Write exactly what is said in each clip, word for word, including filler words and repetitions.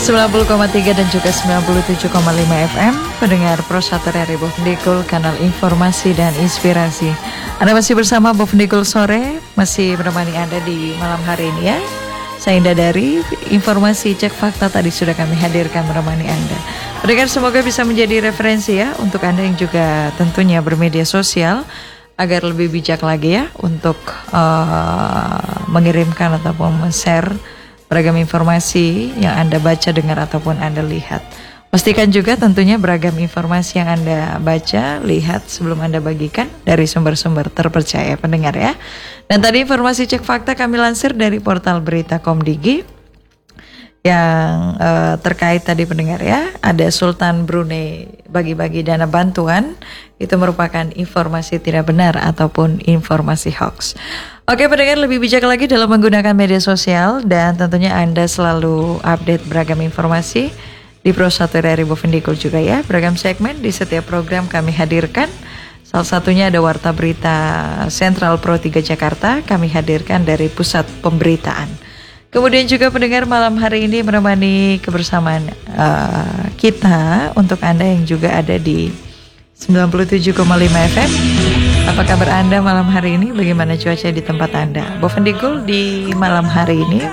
sembilan puluh koma tiga dan juga sembilan puluh tujuh koma lima F M. Pendengar Pro Satu dari Bob Ndikul, kanal informasi dan inspirasi. Anda masih bersama Bob Ndikul sore, masih menemani Anda di malam hari ini ya. Saya Indah dari informasi cek fakta tadi sudah kami hadirkan menemani Anda. Pendengar, semoga bisa menjadi referensi ya untuk Anda yang juga tentunya bermedia sosial, agar lebih bijak lagi ya untuk uh, mengirimkan ataupun men-share beragam informasi yang Anda baca, dengar, ataupun Anda lihat. Pastikan juga tentunya beragam informasi yang Anda baca, lihat sebelum Anda bagikan dari sumber-sumber terpercaya, pendengar ya. Dan tadi informasi cek fakta kami lansir dari portal berita Komdigi yang uh, terkait tadi, pendengar ya. Ada Sultan Brunei bagi-bagi dana bantuan, itu merupakan informasi tidak benar ataupun informasi hoax. Oke pendengar, lebih bijak lagi dalam menggunakan media sosial, dan tentunya Anda selalu update beragam informasi di Pro Satu dari Bob Ndikul juga ya. Beragam segmen di setiap program kami hadirkan. Salah satunya ada Warta Berita Sentral Pro tiga Jakarta, kami hadirkan dari Pusat Pemberitaan. Kemudian juga pendengar, malam hari ini menemani kebersamaan uh, kita untuk Anda yang juga ada di sembilan puluh tujuh koma lima F M. Apa kabar Anda malam hari ini? Bagaimana cuaca di tempat Anda? Bob Ndikul di malam hari ini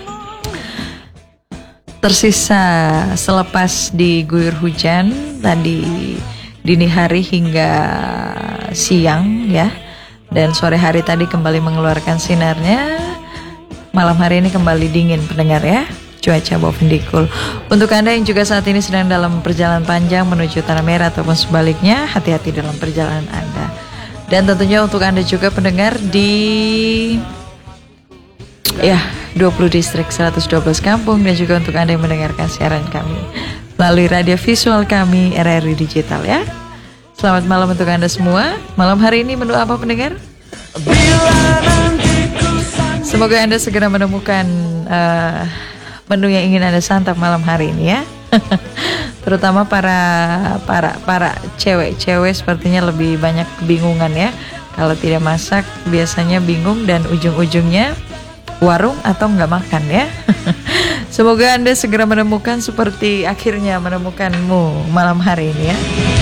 tersisa selepas diguyur hujan tadi dini hari hingga siang ya. Dan sore hari tadi kembali mengeluarkan sinarnya. Malam hari ini kembali dingin, pendengar ya. Cuaca Bob Ndikul. Untuk Anda yang juga saat ini sedang dalam perjalanan panjang menuju Tanah Merah ataupun sebaliknya, hati-hati dalam perjalanan Anda. Dan tentunya untuk Anda juga pendengar di ya dua puluh distrik, seratus dua belas kampung, dan juga untuk Anda yang mendengarkan siaran kami melalui radio visual kami R R I Digital ya. Selamat malam untuk Anda semua. Malam hari ini menu apa pendengar? Semoga Anda segera menemukan uh, menu yang ingin Anda santap malam hari ini ya. Terutama para para para cewek-cewek sepertinya lebih banyak kebingungan ya. Kalau tidak masak biasanya bingung dan ujung-ujungnya warung atau nggak makan ya. Semoga Anda segera menemukan seperti akhirnya menemukanmu malam hari ini ya.